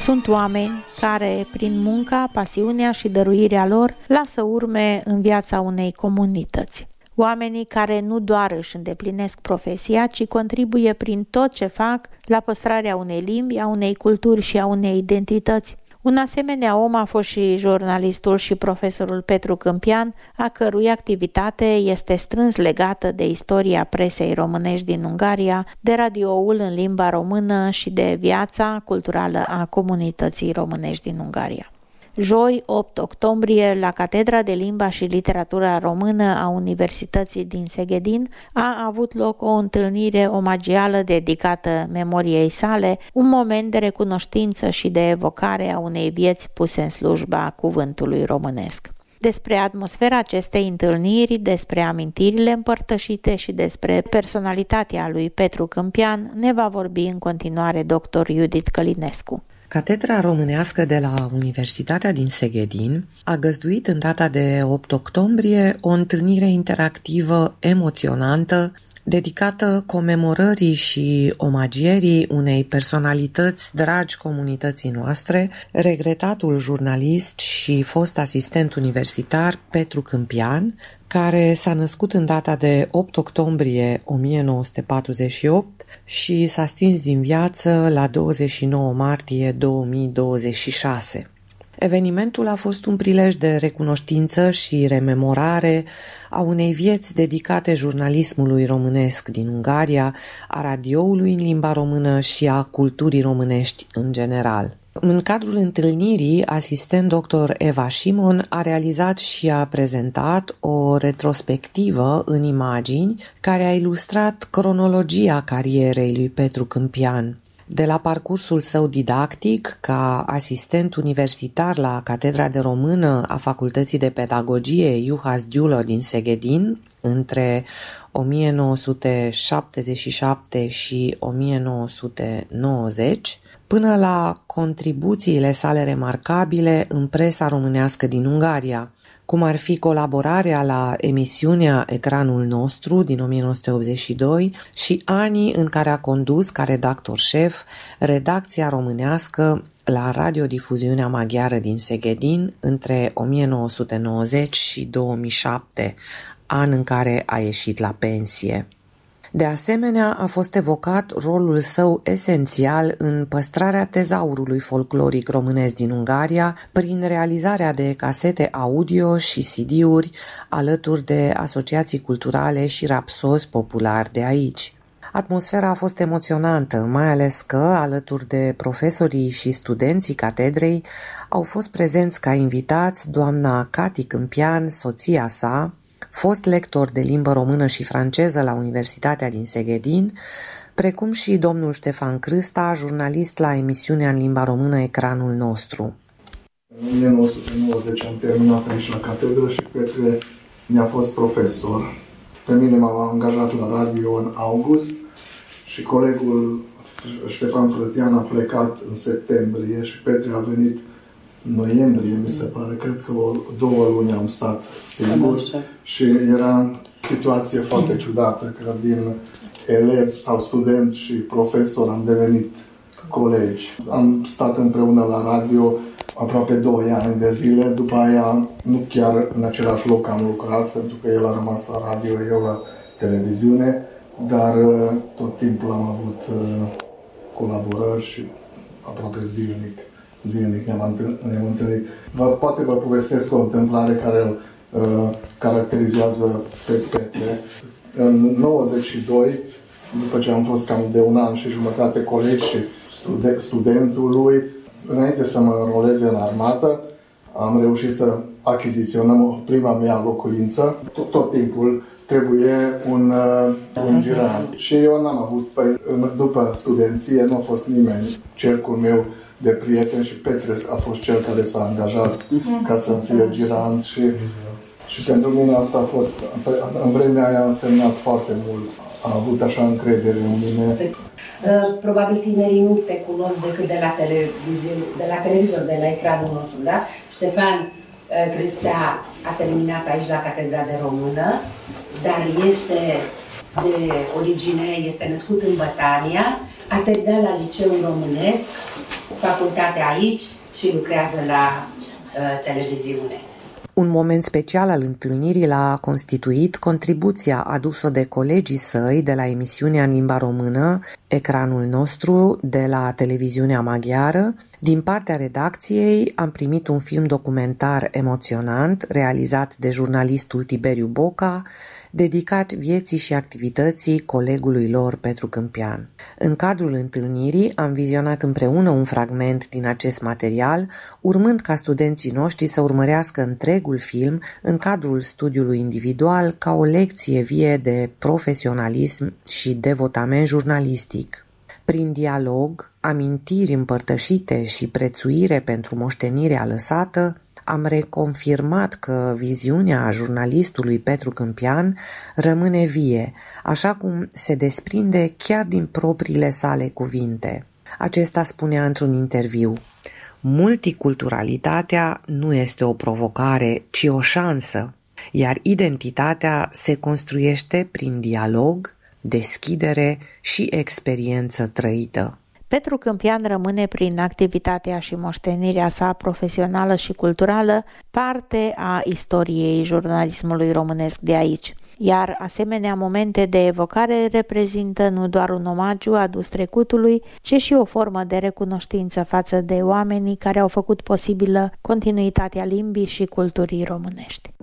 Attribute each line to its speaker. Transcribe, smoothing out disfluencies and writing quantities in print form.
Speaker 1: Sunt oameni care, prin munca, pasiunea și dăruirea lor, lasă urme în viața unei comunități. Oamenii care nu doar își îndeplinesc profesia, ci contribuie prin tot ce fac la păstrarea unei limbi, a unei culturi și a unei identități. Un asemenea om a fost și jurnalistul și profesorul Petru Câmpian, a cărui activitate este strâns legată de istoria presei românești din Ungaria, de radioul în limba română și de viața culturală a comunității românești din Ungaria. Joi, 8 octombrie, la Catedra de Limba și Literatura Română a Universității din Seghedin a avut loc o întâlnire omagială dedicată memoriei sale, un moment de recunoștință și de evocare a unei vieți puse în slujba cuvântului românesc. Despre atmosfera acestei întâlniri, despre amintirile împărtășite și despre personalitatea lui Petru Câmpian ne va vorbi în continuare dr. Judith Călinescu.
Speaker 2: Catedra românească de la Universitatea din Seghedin a găzduit în data de 8 octombrie o întâlnire interactivă emoționantă dedicată comemorării și omagierii unei personalități dragi comunității noastre, regretatul jurnalist și fost asistent universitar Petru Câmpian, care s-a născut în data de 8 octombrie 1948 și s-a stins din viață la 29 martie 2026. Evenimentul a fost un prilej de recunoștință și rememorare a unei vieți dedicate jurnalismului românesc din Ungaria, a radioului în limba română și a culturii românești în general. În cadrul întâlnirii, asistent dr. Eva Simon a realizat și a prezentat o retrospectivă în imagini care a ilustrat cronologia carierei lui Petru Câmpian. De la parcursul său didactic, ca asistent universitar la Catedra de Română a Facultății de Pedagogie Juhas Gyula din Seghedin, între 1977 și 1990, până la contribuțiile sale remarcabile în presa românească din Ungaria, cum ar fi colaborarea la emisiunea Ecranul Nostru din 1982 și anii în care a condus ca redactor șef redacția românească la radiodifuziunea maghiară din Seghedin între 1990 și 2007, an în care a ieșit la pensie. De asemenea, a fost evocat rolul său esențial în păstrarea tezaurului folcloric românesc din Ungaria prin realizarea de casete audio și CD-uri alături de asociații culturale și rapsozi populari de aici. Atmosfera a fost emoționantă, mai ales că, alături de profesorii și studenții catedrei, au fost prezenți ca invitați doamna Cati Câmpian, soția sa, fost lector de limbă română și franceză la Universitatea din Seghedin, precum și domnul Ștefan Crâsta, jurnalist la emisiunea în limba română Ecranul Nostru.
Speaker 3: În 1990 am terminat aici la catedră și Petre mi-a fost profesor. Pe mine m-a angajat la radio în august și colegul Ștefan Frătian a plecat în septembrie și Petre a venit în noiembrie, mi se pare. Cred că 2 luni am stat singur și era situație foarte ciudată, că din elev sau student și profesor am devenit colegi. Am stat împreună la radio aproape 2 ani de zile, după aia nu chiar în același loc am lucrat, pentru că el a rămas la radio, eu la televiziune, dar tot timpul am avut colaborări și aproape zilnic ne-am întâlnit. Poate vă povestesc o întâmplare care îl caracterizează pe Petre. În 92, după ce am fost cam de 1 an și jumătate colegi și studentul lui, înainte să mă înroleze în armată, am reușit să achiziționăm prima mea locuință. Tot timpul trebuie un girant. Și eu n-am avut, după studenție, nu a fost nimeni cercul meu de prieteni și Petre a fost cel care s-a angajat ca să-mi fie girant și pentru mine asta a fost, în vremea aia a însemnat foarte mult. A avut așa încredere în mine.
Speaker 4: Probabil tinerii nu te cunosc decât de la televizor, de la Ecranul Nostru, da? Ștefan Cristea a terminat aici la Catedra de Română, dar este de origine, este născut în Bătania A terminat la Liceul Românesc, facultatea aici și lucrează la televiziune.
Speaker 2: Un moment special al întâlnirii l-a constituit contribuția adusă de colegii săi de la emisiunea în limba română, Ecranul nostru, de la televiziunea maghiară. Din partea redacției am primit un film documentar emoționant realizat de jurnalistul Tiberiu Boca, dedicat vieții și activității colegului lor Petru Câmpian. În cadrul întâlnirii am vizionat împreună un fragment din acest material, urmând ca studenții noștri să urmărească întregul film în cadrul studiului individual ca o lecție vie de profesionalism și devotament jurnalistic. Prin dialog, amintiri împărtășite și prețuire pentru moștenirea lăsată, am reconfirmat că viziunea jurnalistului Petru Câmpian rămâne vie, așa cum se desprinde chiar din propriile sale cuvinte. Acesta spunea într-un interviu: multiculturalitatea nu este o provocare, ci o șansă, iar identitatea se construiește prin dialog, deschidere și experiență trăită.
Speaker 1: Petru Câmpian rămâne, prin activitatea și moștenirea sa profesională și culturală, parte a istoriei jurnalismului românesc de aici. Iar asemenea momente de evocare reprezintă nu doar un omagiu adus trecutului, ci și o formă de recunoștință față de oamenii care au făcut posibilă continuitatea limbii și culturii românești.